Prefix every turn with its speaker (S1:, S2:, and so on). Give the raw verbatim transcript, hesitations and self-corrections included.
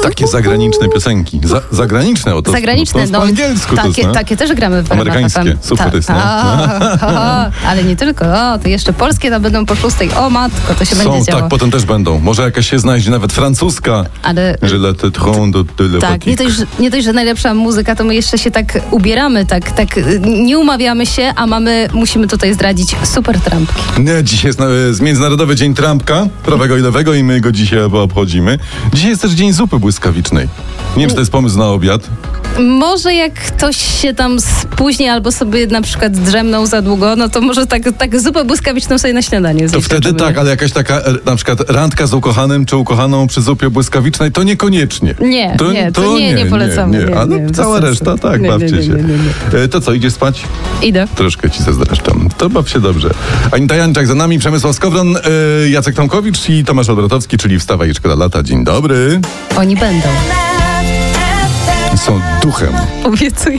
S1: Takie zagraniczne piosenki. Za, zagraniczne oto.
S2: Zagraniczne,
S1: to
S2: no.
S1: po angielsku
S2: takie,
S1: to jest,
S2: takie też gramy w
S1: amerykańskie, super jest, no.
S2: Ale nie tylko, o, to jeszcze polskie to będą po szóstej. O matko, to się
S1: Są,
S2: będzie działo.
S1: tak, potem też będą. Może jakaś się znajdzie nawet francuska.
S2: Ale
S1: że le tetron de, de le
S2: tak, nie dość, że, nie dość, że najlepsza muzyka, to my jeszcze się tak ubieramy, tak, tak nie umawiamy się, a mamy, musimy tutaj zdradzić super trampki.
S1: Nie, dzisiaj jest, jest Międzynarodowy Dzień Trampka, prawego i lewego i my go dzisiaj obchodzimy. Dzisiaj jest też Dzień Zupy Błyskawicznej. Nie wiem, czy to jest pomysł na obiad.
S2: Może jak ktoś się tam spóźni albo sobie na przykład drzemnął za długo, no to może tak, tak zupę błyskawiczną sobie na śniadanie zjeść.
S1: To wtedy tak, ale jakaś taka na przykład randka z ukochanym czy ukochaną przy zupie błyskawicznej, to niekoniecznie.
S2: Nie,
S1: to,
S2: nie, to, to nie, nie polecamy.
S1: Nie, nie.
S2: Nie,
S1: Ale
S2: nie,
S1: cała reszta, tak,
S2: nie,
S1: bawcie
S2: nie, nie,
S1: się.
S2: nie, nie, nie.
S1: To co, idziesz spać?
S2: Idę.
S1: Troszkę ci zazdroszczam. To baw się dobrze. Anita Janczak za nami, Przemysław Skowron, yy, Jacek Tomkowicz i Tomasz Olbratowski, czyli Wstawaj i Szkoda Lata. Dzień dobry.
S2: Oni będą.
S1: Są duchem.
S2: Obiecuję.